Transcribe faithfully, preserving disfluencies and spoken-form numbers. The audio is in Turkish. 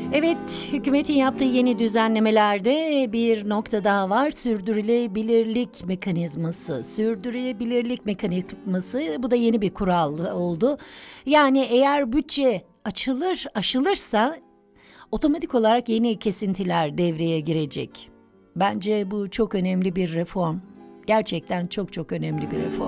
Evet, hükümetin yaptığı yeni düzenlemelerde bir nokta daha var. Sürdürülebilirlik mekanizması. Sürdürülebilirlik mekanizması, bu da yeni bir kural oldu. Yani eğer bütçe açılır, aşılırsa otomatik olarak yeni kesintiler devreye girecek. Bence bu çok önemli bir reform. Gerçekten çok çok önemli bir reform.